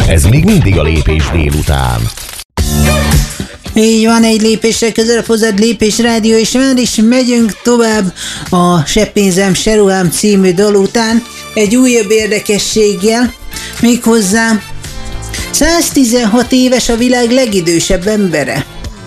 Ez még mindig a Lépés délután. Így van, egy lépésre közelebb hozzád Lépés Rádió, és már is megyünk tovább a Se pénzem, se ruhám című dal után egy újabb érdekességgel, méghozzá 116 éves a világ legidősebb embere.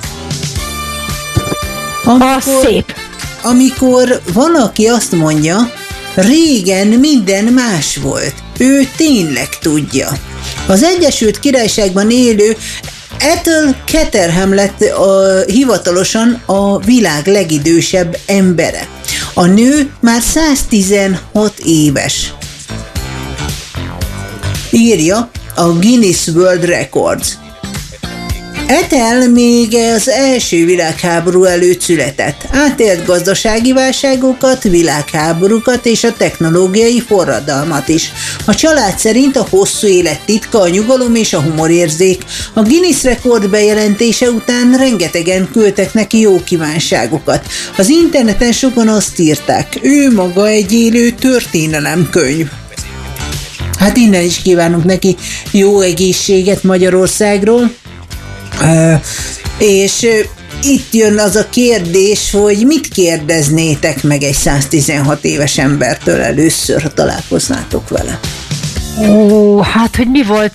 Amikor valaki azt mondja, régen minden más volt, ő tényleg tudja. Az Egyesült Királyságban élő Ethel Caterham lett hivatalosan a világ legidősebb embere. A nő már 116 éves. Írja a Guinness World Records. Ethel még az első világháború előtt született. Átélt gazdasági válságokat, világháborúkat és a technológiai forradalmat is. A család szerint a hosszú élet titka a nyugalom és a humorérzék. A Guinness rekord bejelentése után rengetegen küldtek neki jó kívánságokat. Az interneten sokan azt írták, ő maga egy élő történelemkönyv. Hát innen is kívánunk neki jó egészséget Magyarországról. És itt jön az a kérdés, hogy mit kérdeznétek meg egy 116 éves embertől először, ha találkoznátok vele? Hát, hogy mi volt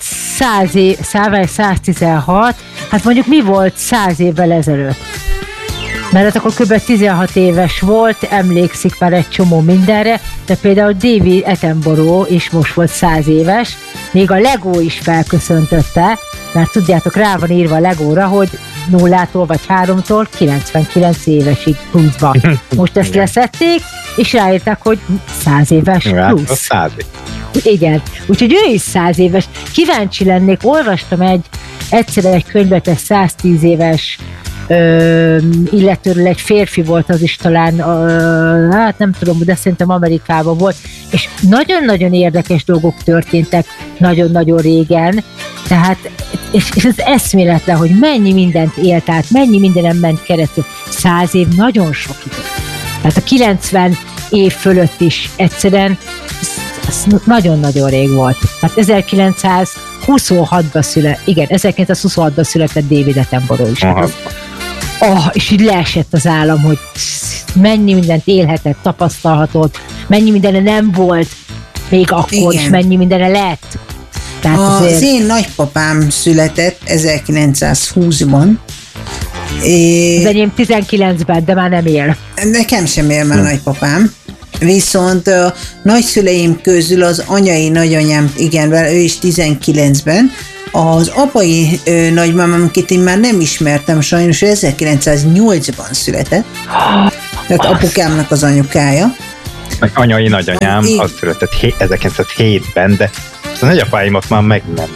116, hát mondjuk mi volt 100 évvel ezelőtt? Mert hát akkor kb. 16 éves volt, emlékszik már egy csomó mindenre, de például David Attenborough is most volt 100 éves, még a Lego is felköszöntötte, mert tudjátok, rá van írva a Legóra, hogy 0-tól vagy 3-tól 99 évesig pluszban. Most ezt leszették, és ráírták, hogy 100 éves plusz. 100 év. Igen, úgyhogy ő is 100 éves. Kíváncsi lennék, olvastam egyszer egy könyvet, egy 110 éves illetőről, egy férfi volt, az is talán, hát nem tudom, de szerintem Amerikában volt, és nagyon-nagyon érdekes dolgok történtek nagyon-nagyon régen, tehát, és ez eszméletlen, hogy mennyi mindent élt át, mennyi mindenem ment keresztül. 100 év nagyon sok idő. Tehát a 90 év fölött is egyszerűen ez nagyon-nagyon rég volt. Hát 1926-ban született David Attenborough is. És így leesett az állam, hogy mennyi mindent élhetett, tapasztalhatott, mennyi mindenre nem volt még akkor, igen. És mennyi mindenre lett. Tehát az én nagypapám született 1920-ban. Az enyém 19-ben, de már nem él. Nekem sem él már nagypapám. Viszont a nagyszüleim közül az anyai nagyanyám, igen, ő is 19-ben, az apai nagymamám, akit én már nem ismertem, sajnos 1908-ban született. Tehát apukámnak az anyukája. Meg anyai nagyanyám, az született 1907-ben, de a nagyapáimot már meg nem.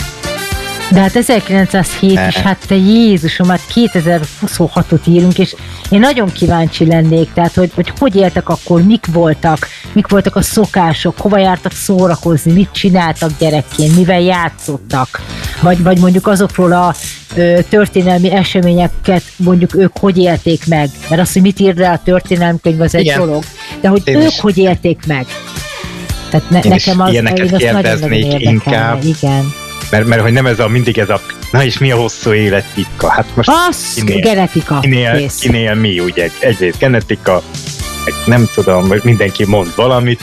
De hát 1907 is, hát te Jézusom, hát 2026-ot írunk, és én nagyon kíváncsi lennék, tehát hogy éltek akkor, mik voltak a szokások, hova jártak szórakozni, mit csináltak gyerekként, mivel játszottak, vagy mondjuk azokról a történelmi eseményeket mondjuk ők hogy élték meg, mert az, hogy mit ír rá a történelmkönyv, az egy dolog, de hogy én ők is. Hogy élték meg. Tehát nekem az, ilyeneket kérdeznék inkább. Igen. Mert hogy nem mindig ez a, na és mi a hosszú élet titka? Hát most genetika. Kinél mi, ugye? Egyrészt genetika, nem tudom, mindenki mond valamit,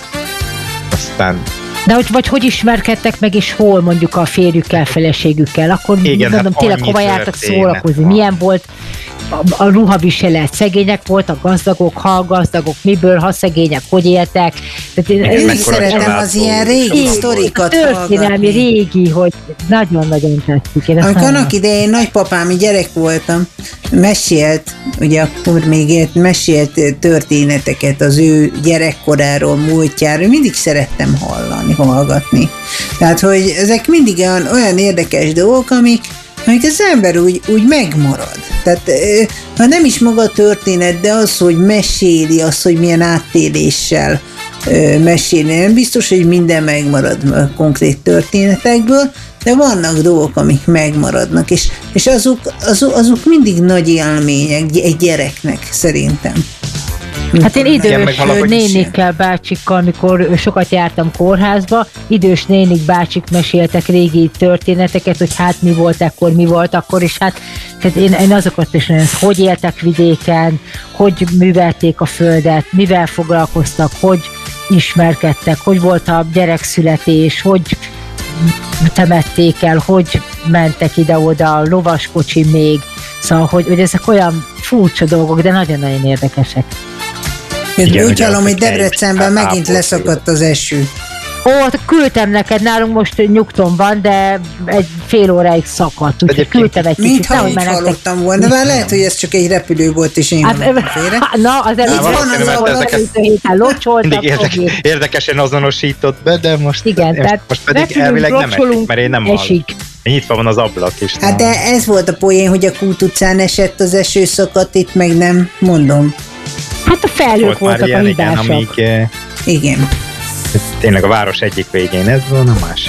aztán... De hogy ismerkedtek meg, és hol mondjuk a férjükkel, feleségükkel, akkor igen, mondom, tényleg hova jártak szórakozni, milyen volt a ruhaviselet, szegények voltak, gazdagok, ha gazdagok, miből, ha szegények, hogy éltek. Én szeretem az ilyen régi sztorikat történelmi régi, hogy nagyon-nagyon tetszik. Amikor annak idején nagypapám gyerek voltam, mesélt, ugye akkor még élt, mesélt történeteket az ő gyerekkoráról, múltjáról, mindig szerettem hallgatni. Tehát, hogy ezek mindig olyan érdekes dolgok, amik az ember úgy megmarad. Tehát ha nem is maga a történet, de az, hogy meséli, az, hogy milyen áttéléssel mesélni. Nem biztos, hogy minden megmarad a konkrét történetekből, de vannak dolgok, amik megmaradnak, és azok mindig nagy élmények egy gyereknek, szerintem. Hát én Igen, meg idős valahogy nénikkel, bácsikkal, mikor sokat jártam kórházba, idős nénik, bácsik meséltek régi történeteket, hogy hát mi volt akkor, és hát én azokat is nagyon, hogy éltek vidéken, hogy művelték a földet, mivel foglalkoztak, hogy ismerkedtek, hogy volt a gyerekszületés, hogy temették el, hogy mentek ide-oda, lovaskocsi még, szóval, hogy ezek olyan furcsa dolgok, de nagyon-nagyon érdekesek. Igen, úgy hallom, hogy Debrecenben megint leszakadt az eső. Ó, küldtem neked, nálunk most nyugton van, de egy fél óráig szakadt, úgyhogy küldtem egy kicsit. Mintha így hallottam volna, de már lehet, hogy ez csak egy repülő volt, és én gondoltam félre. Na, az mindig érdekesen azonosított be, de most, igen, most pedig elvileg nem esik, mert én nem hallom. Nyitva van az ablak is. Hát de ez volt a poén, hogy a Kút utcán esett az eső, szakadt, itt meg nem, mondom. Hát a felhők voltak a hibások. Igen. Tényleg a város egyik végén ez van, a másik.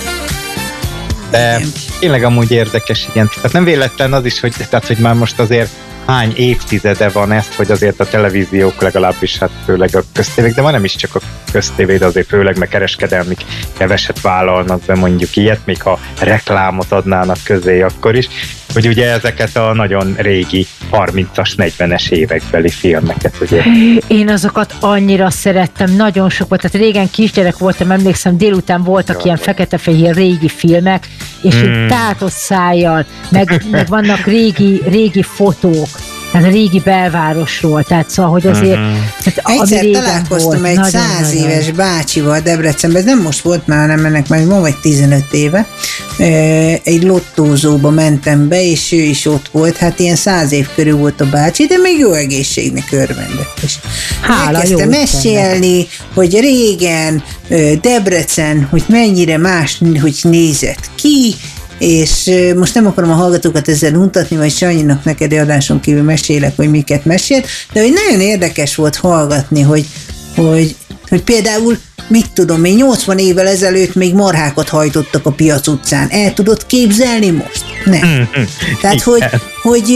De tényleg amúgy érdekes, igen. Tehát nem véletlen az is, hogy már most azért hány évtizede van ezt, hogy azért a televíziók legalábbis, hát főleg a köztévék, de van nem is csak a köztévé, de azért főleg meg kereskedelmik keveset vállalnak be mondjuk ilyet, még ha reklámot adnának közé akkor is, hogy ugye ezeket a nagyon régi 30-as, 40-es évekbeli filmeket, ugye? Én azokat annyira szerettem, nagyon sok volt, tehát régen kisgyerek voltam, emlékszem, délután voltak ilyen fekete-fehér régi filmek, és így tátott szájjal, meg vannak régi fotók, tehát a régi belvárosról, tehát szóval, hogy azért... Egyszer találkoztam egy 100 éves bácsival Debrecenben, ez nem most volt már, hanem ennek már ma vagy 15 éve, egy lottózóba mentem be, és ő is ott volt, hát ilyen 100 év körül volt a bácsi, de még jó egészségnek örvendett. És elkezdte mesélni, hogy régen Debrecen, hogy mennyire más, hogy nézett ki, és most nem akarom a hallgatókat ezzel untatni, vagy Sanyinak neked adáson kívül mesélek, hogy miket mesélt, de hogy nagyon érdekes volt hallgatni, hogy például mit tudom én, 80 évvel ezelőtt még marhákat hajtottak a Piac utcán. El tudod képzelni most? Nem. Tehát, hogy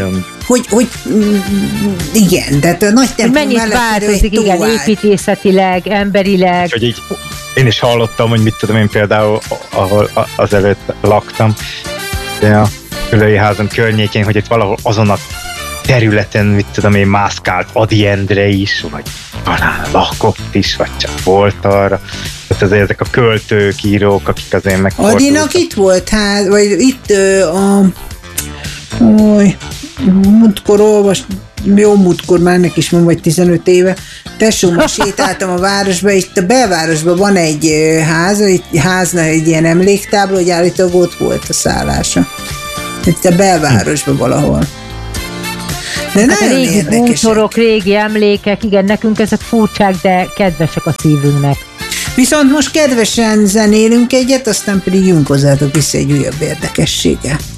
igen, tehát a nagy tempó mennyit változik, igen, építészetileg, emberileg. Hogy így, én is hallottam, hogy mit tudom én például, ahol azelőtt laktam, de a Ülői házam környékén, hogy itt valahol azon a területen, mit tudom én, mászkált Ady Endre is, vagy talán lakott is, vagy csak volt arra. Tehát azért ezek a költők, írók, akik azért megfordultak. Adynak itt volt ház, vagy itt múltkor már ennek is van vagy 15 éve, tesómmal sétáltam a városba, itt a belvárosban van egy ház, egy ilyen emléktábla, hogy állítólag ott volt a szállása. Itt a belvárosban valahol. De hát nagyon régi bútorok, régi emlékek, igen, nekünk ezek furcsák, de kedvesek a szívünknek. Viszont most kedvesen zenélünk egyet, aztán pedig jönk hozzátok vissza egy újabb érdekességgel.